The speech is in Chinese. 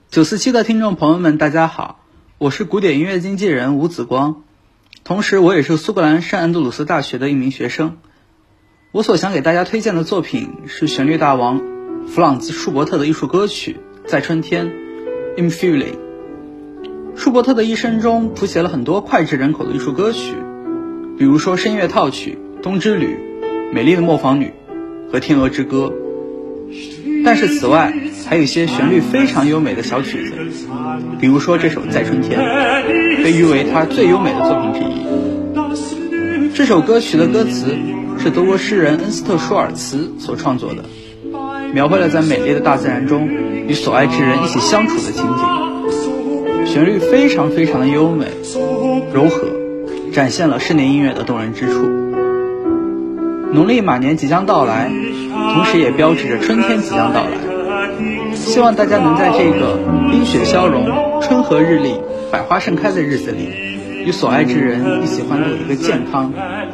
947的听众朋友们大家好，我是古典音乐经纪人吴子光，同时我也是苏格兰圣安德鲁斯大学的一名学生。我所想给大家推荐的作品是旋律大王弗朗兹·舒伯特的艺术歌曲《在春天》Im Frühling。舒伯特的一生中谱写了很多脍炙人口的艺术歌曲，比如说声乐套曲《冬之旅》、美丽的磨坊女和天鹅之歌。但是此外还有一些旋律非常优美的小曲子，比如说这首《在春天》被誉为他最优美的作品之一。这首歌曲的歌词是德国诗人恩斯特·舒尔茨所创作的，描绘了在美丽的大自然中与所爱之人一起相处的情景。旋律非常的优美柔和，展现了室内音乐的动人之处。农历马年即将到来，同时也标志着春天即将到来。希望大家能在这个冰雪消融、春和日丽、百花盛开的日子里，与所爱之人一起欢度一个健康